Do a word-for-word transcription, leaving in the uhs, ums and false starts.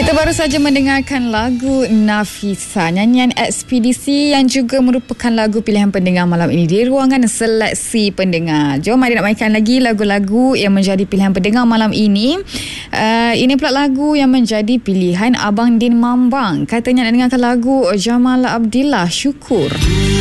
Kita baru saja mendengarkan lagu Nafisa, nyanyian Ekspedisi yang juga merupakan lagu pilihan pendengar malam ini di ruangan seleksi pendengar. Jom mari nak mainkan lagi lagu-lagu yang menjadi pilihan pendengar malam ini. Uh, ini pula lagu yang menjadi pilihan Abang Din Mambang. Katanya nak dengarkan lagu Jamal Abdillah, Syukur.